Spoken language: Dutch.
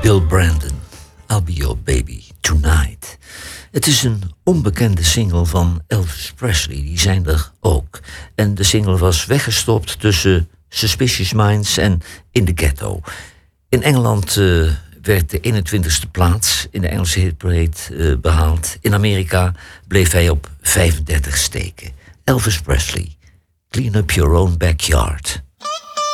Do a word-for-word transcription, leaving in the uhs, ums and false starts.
Bill Brandon, I'll Be Your Baby Tonight. Het is een onbekende single van Elvis Presley, die zijn er ook. En de single was weggestopt tussen Suspicious Minds en In the Ghetto. In Engeland uh, werd de eenentwintigste plaats in de Engelse hitparade uh, behaald. In Amerika bleef hij op vijfendertig steken. Elvis Presley, Clean Up Your Own Backyard.